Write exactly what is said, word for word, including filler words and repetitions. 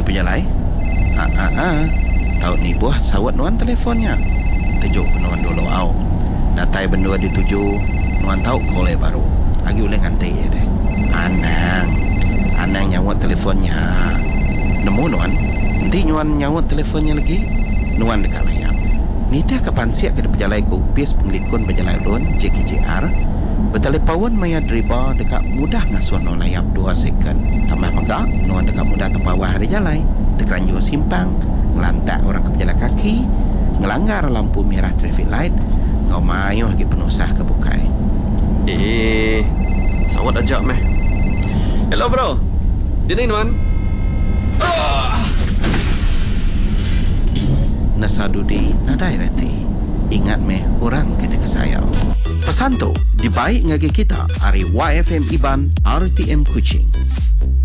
penjalai? Ah, ah, ah. Tahu ni buah sawat nuan telefonnya. Tujuk nuan dulu au. Datai bendua dituju nuan tahu kolej baru. Lagi boleh nganti ya deh. Anang. Anang nyawat telefonnya. Nemu nuan. Nanti nuan nyawat telefonnya lagi. Nuan dekat layar. Nita kapan siap ke penjalai ku upis pengelikun penjalai lon J K J R. Bertelepon maya driba dekat mudah ngasuh no layap dua second. Tambah megak nuan dekat mudah terpawah hari jalai. Terkeranjur simpang. Ngelantak orang ke pejalan kaki, ngelanggar lampu merah traffic light, ngau mayuh lagi penusah ke bukai. Eh, sawat ajak meh. Hello bro, dini nuan. Oh! Nasadudi nadai reti. Ingat meh orang kena kesayau. Pesan tu, dibaik ngagi kita hari Y F M Iban R T M Kuching.